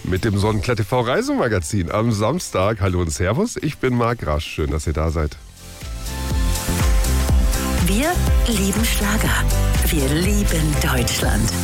mit dem Sonnenklett TV Reisemagazin am Samstag. Hallo und Servus, ich bin Marc Rasch. Schön, dass ihr da seid. Wir lieben Schlager. Wir lieben Deutschland.